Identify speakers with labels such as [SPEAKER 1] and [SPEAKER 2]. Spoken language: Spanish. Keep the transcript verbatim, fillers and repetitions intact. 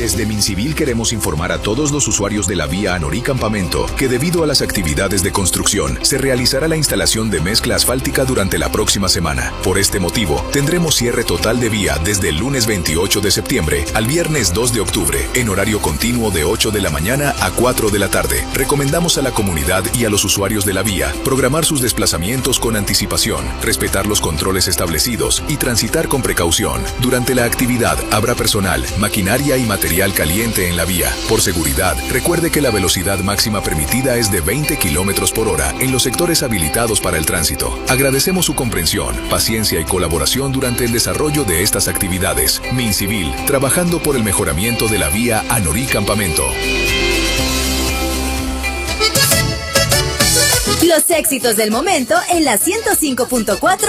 [SPEAKER 1] Desde Mincivil queremos informar a todos los usuarios de la vía Anorí Campamento que debido a las actividades de construcción se realizará la instalación de mezcla asfáltica durante la próxima semana. Por este motivo, tendremos cierre total de vía desde el lunes veintiocho de septiembre al viernes dos de octubre, en horario continuo de ocho de la mañana a cuatro de la tarde. Recomendamos a la comunidad y a los usuarios de la vía programar sus desplazamientos con anticipación, respetar los controles establecidos y transitar con precaución. Durante la actividad habrá personal, maquinaria y material caliente en la vía. Por seguridad, recuerde que la velocidad máxima permitida es de veinte kilómetros por hora en los sectores habilitados para el tránsito. Agradecemos su comprensión, paciencia y colaboración durante el desarrollo de estas actividades. Mincivil, trabajando por el mejoramiento de la vía Anorí Campamento.
[SPEAKER 2] Los éxitos del momento en la ciento cinco punto cuatro